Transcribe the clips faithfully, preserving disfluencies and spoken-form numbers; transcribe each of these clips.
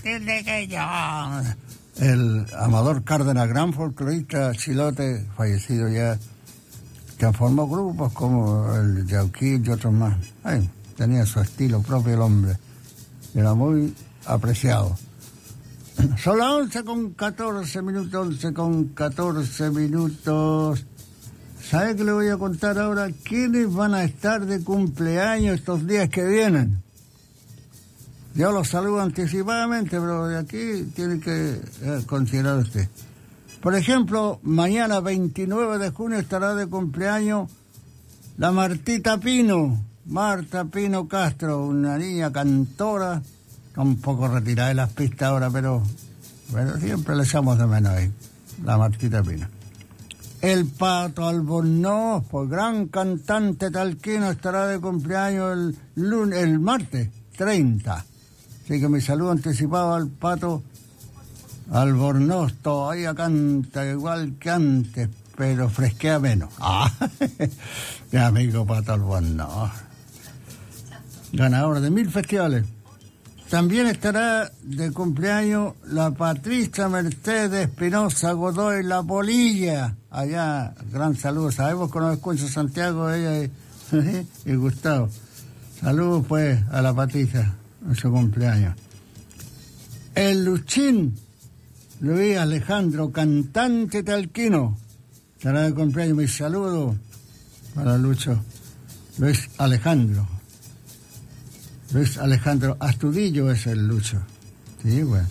Matilde que yo. El Amador Cárdenas, gran folclorista chilote, fallecido ya, que formó grupos como el Yauquil y otros más. Ay, tenía su estilo propio el hombre. Era muy apreciado. Son las once con catorce minutos, once con catorce minutos. ¿Sabe qué le voy a contar ahora? ¿Quiénes van a estar de cumpleaños estos días que vienen? Yo los saludo anticipadamente, pero de aquí tiene que eh, considerar usted. Por ejemplo, mañana veintinueve de junio estará de cumpleaños la Martita Pino, Marta Pino Castro, una niña cantora, un poco retirada de las pistas ahora, pero, pero siempre le echamos de menos ahí, la Martita Pino. El Pato Albornoz, pues gran cantante talquino, estará de cumpleaños el lunes, el martes treinta. Así que mi saludo anticipado al Pato Albornoz, todavía canta igual que antes, pero fresquea menos. Ah, mi amigo Pato Albornoz, ganador de mil festivales. También estará de cumpleaños la Patricia Mercedes Espinosa Godoy, la Polilla. Allá, gran saludo. Sabemos que nos escucha Santiago, ella y, y Gustavo. Saludos pues a la Patricia en su cumpleaños. El Luchín Luis Alejandro, cantante talquino, estará de cumpleaños. Mi saludo para Lucho Luis Alejandro. Luis Alejandro Astudillo es el Lucho. Sí, bueno.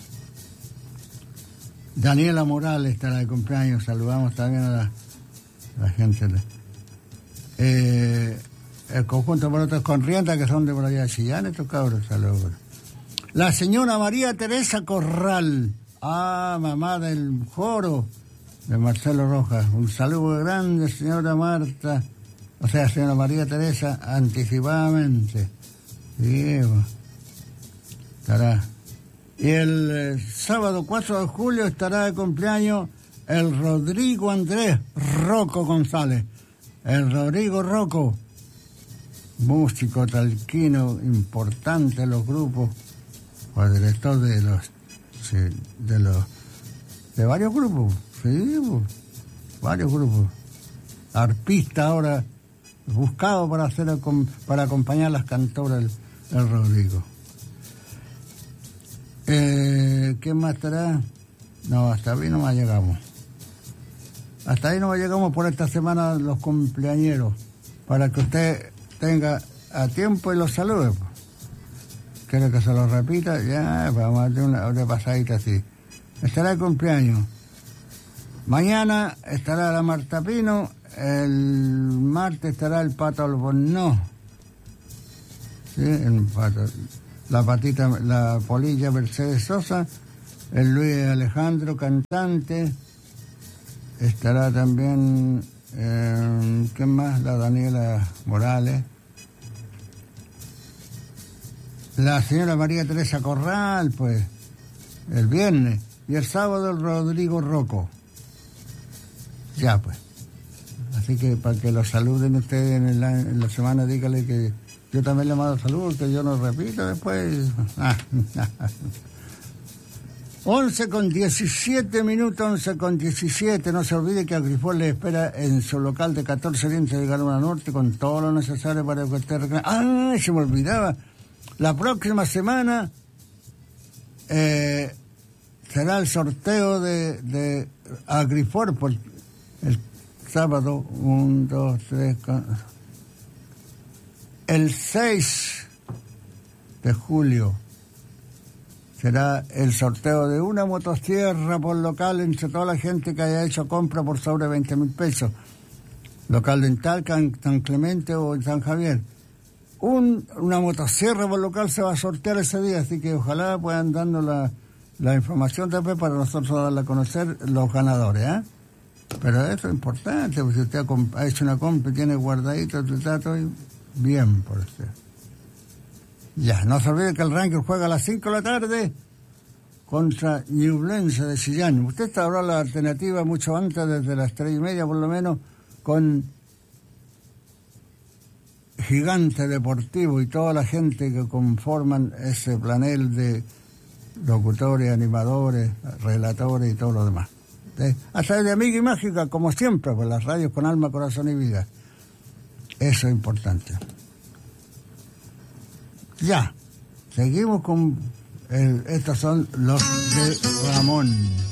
Daniela Morales estará de cumpleaños. Saludamos también a la, la gente. De, eh, el conjunto de Pelotas Corrientes, que son de por allá de Chillán, estos cabros. Saludos. La señora María Teresa Corral. Ah, mamá del Joro, de Marcelo Rojas. Un saludo grande, señora Marta. O sea, señora María Teresa, anticipadamente. Sí, bueno. Estará. Y el eh, sábado cuatro de julio estará de cumpleaños el Rodrigo Andrés Rocco González. El Rodrigo Rocco, músico talquino importante en los grupos, o director de los, sí, de los, de varios grupos, sí, varios grupos. Arpista ahora, buscado para hacer para acompañar a las cantoras el, el Rodrigo. Eh, ¿Qué más estará? No, hasta ahí no más llegamos. Hasta ahí no más llegamos por esta semana los cumpleañeros, para que usted tenga a tiempo y los salude. ¿Quiere que se lo repita? Ya, vamos a hacer una, una pasadita así. Estará el cumpleaños. Mañana estará la Marta Pino. El martes estará el Pato Albornoz. Sí, el Pato. La patita, la Polilla Mercedes Sosa. El Luis Alejandro, cantante. Estará también, eh, ¿qué más? La Daniela Morales. La señora María Teresa Corral, pues, el viernes. Y el sábado el Rodrigo Rocco. Ya, pues. Así que para que lo saluden ustedes en, el, en la semana, dígale que yo también le mando saludos, que yo no repito después. once con diecisiete minutos, once con diecisiete. No se olvide que Agrifol le espera en su local de catorce dientes de Galuna Norte con todo lo necesario para que usted reclame. ¡Ah! Se me olvidaba. La próxima semana eh, será el sorteo de, de Agrifol por el sábado, un, dos, tres, el seis de julio será el sorteo de una motosierra por local entre toda la gente que haya hecho compra por sobre veinte mil pesos. Local de Talca, en San Clemente o en San Javier. Un, una motosierra por local se va a sortear ese día, así que ojalá puedan darnos la, la información después para nosotros darle a conocer los ganadores, ¿eh? Pero eso es importante, porque si usted ha hecho una compra y tiene guardadito el dato, bien por usted. Ya, no se olvide que el Rangers juega a las cinco de la tarde contra Ñublense de Chillán. Usted está hablando de la alternativa mucho antes, desde las tres y media por lo menos, con Gigante Deportivo y toda la gente que conforman ese plantel de locutores, animadores, relatores y todo lo demás. ¿Sí? A través de Amiga y Mágica, como siempre, pues las radios con alma, corazón y vida. Eso es importante. Ya, seguimos con... El, estos son los de Ramón.